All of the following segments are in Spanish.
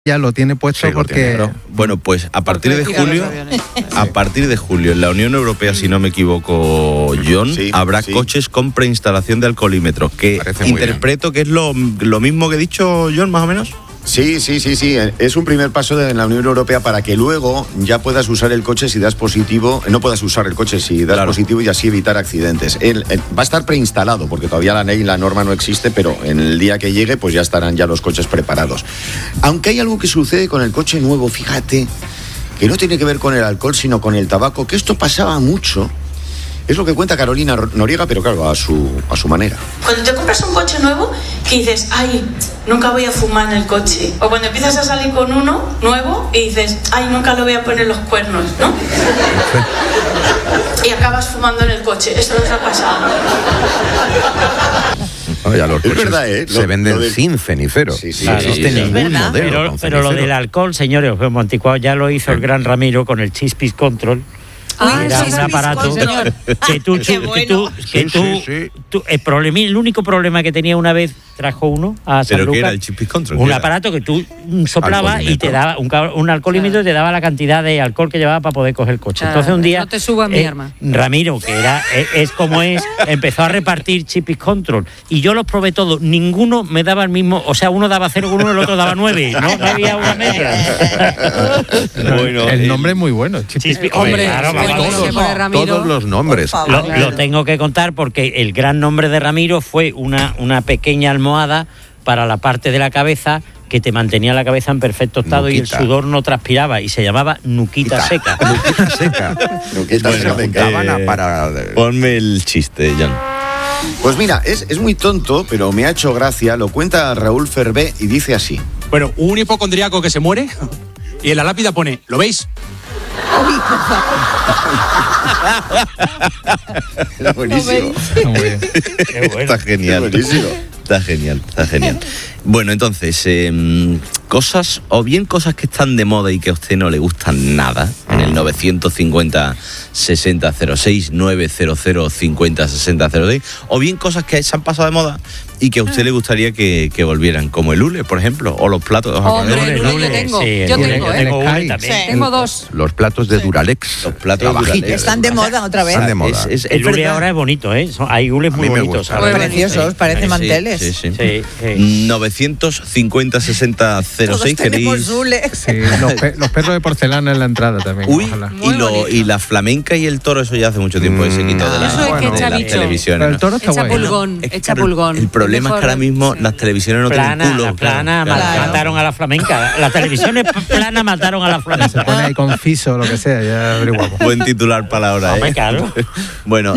ya lo tiene puesto porque... Bueno, pues a partir de julio, en la Unión Europea, si no me equivoco, John, habrá coches con preinstalación de alcoholímetros, que interpreto que es lo mismo que he dicho, John, más o menos. Sí. Es un primer paso en la Unión Europea para que luego ya puedas usar el coche si das positivo, no puedas usar el coche si das positivo y así evitar accidentes. Va a estar preinstalado porque todavía la norma no existe, pero en el día que llegue pues ya estarán ya los coches preparados. Aunque hay algo que sucede con el coche nuevo, fíjate, que no tiene que ver con el alcohol sino con el tabaco, que esto pasaba mucho. Es lo que cuenta Carolina Noriega, pero claro, a su manera. Cuando te compras un coche nuevo, que dices, ay, nunca voy a fumar en el coche. O cuando empiezas a salir con uno nuevo y dices, ay, nunca le voy a poner los cuernos, ¿no? Y acabas fumando en el coche. Eso nos ha pasado. Oye, los es verdad, se venden sin cenicero. Sí, no existe ningún modelo. Pero lo del alcohol, señores, os hemos anticuado, ya lo hizo el gran Ramiro con el Chispis Control. Era un aparato el único problema que tenía una vez trajo uno a San Lucas. ¿Pero qué era el Chispis Control? Un aparato que tú soplabas y te daba un alcoholímetro y te daba la cantidad de alcohol que llevaba para poder coger el coche. Entonces un día no te subas mi arma. Ramiro, que es como es, empezó a repartir Chispis Control y yo los probé todos, ninguno me daba el mismo, o sea, uno daba 0,1 y el otro daba 9, no había una media. Bueno, el nombre es muy bueno, Chispis. Hombre, todos los nombres. Lo tengo que contar porque el gran nombre de Ramiro fue una pequeña almohada para la parte de la cabeza que te mantenía la cabeza en perfecto estado y el sudor no transpiraba y se llamaba Nuquita Seca. Nuquita Seca. Ponme el chiste, Jan. Pues mira, es muy tonto, pero me ha hecho gracia. Lo cuenta Raúl Ferbé y dice así. Bueno, un hipocondríaco que se muere y en la lápida pone, ¿lo veis? Era buenísimo. Está genial. Buenísimo. Está genial. Bueno, entonces, cosas que están de moda y que a usted no le gustan nada, en el 950-6006, 900-50-6006, o bien cosas que se han pasado de moda y que a usted le gustaría que volvieran, como el hule, por ejemplo, o los platos. Yo tengo dos. Los platos de Duralex. Los platos de Duralex. Están de moda otra vez. Están de moda. El hule ahora es bonito, ¿eh? Hay hules muy bonitos. Muy preciosos, parecen manteles. Sí. 950-6006. Tenemos hules. Sí, los perros de porcelana en la entrada también. Y la flamenca y el toro, eso ya hace mucho tiempo que se quitó de las televisiones. Pero el toro está guay. Echa pulgón. El problema es que ahora mismo las televisiones no tienen culo. La plana mataron a la flamenca. Las televisiones planas mataron a la flamenca. Se pone ahí confiso, lo que sea, ya averiguamos. Buen titular para la hora, ¿eh? Claro. Bueno,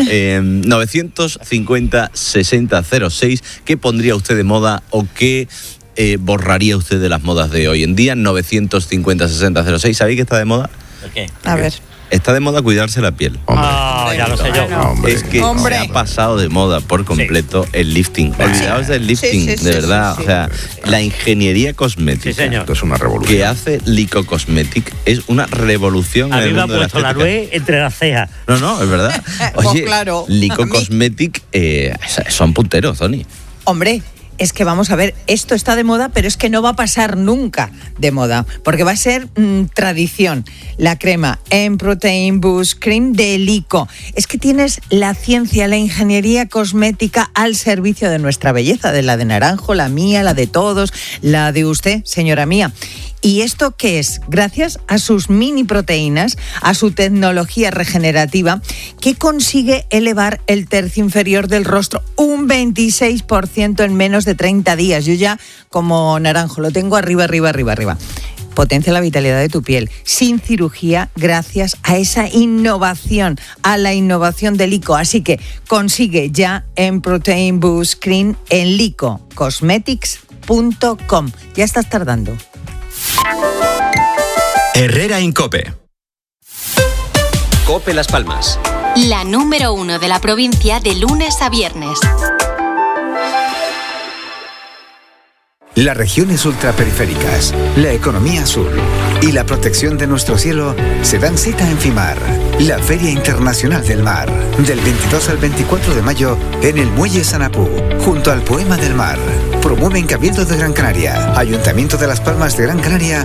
950-6006, ¿qué pondría usted de moda o qué borraría usted de las modas de hoy en día? 950-6006, ¿sabéis que está de moda? ¿Qué? A ver. Está de moda cuidarse la piel. Ya lo sé yo. Es que se ha pasado de moda por completo el lifting. Olvidaos del lifting, de verdad. O sea, la ingeniería cosmética. Esto es una revolución. Que hace Lico Cosmetic es una revolución en el mundo de la estética. A mí me ha puesto la nuez entre las cejas. No, es verdad. Oye, claro, Lico Cosmetic son punteros, Tony. Hombre, es que vamos a ver, esto está de moda, pero es que no va a pasar nunca de moda, porque va a ser tradición. La crema M-Protein Boost Cream de Lico. Es que tienes la ciencia, la ingeniería cosmética al servicio de nuestra belleza, de la de Naranjo, la mía, la de todos, la de usted, señora mía. ¿Y esto qué es? Gracias a sus mini proteínas, a su tecnología regenerativa, que consigue elevar el tercio inferior del rostro un 26% en menos de 30 días. Yo ya, como Naranjo, lo tengo arriba. Potencia la vitalidad de tu piel, sin cirugía, gracias a esa innovación, a la innovación de Lico. Así que consigue ya M-Protein Boost Cream en licocosmetics.com. Ya estás tardando. Herrera en COPE. COPE Las Palmas. La número 1 de la provincia de lunes a viernes. Las regiones ultraperiféricas, la economía azul y la protección de nuestro cielo se dan cita en FIMAR, la Feria Internacional del Mar, del 22 al 24 de mayo en el Muelle Sanapú, junto al Poema del Mar. Promueven Cabildo de Gran Canaria, Ayuntamiento de Las Palmas de Gran Canaria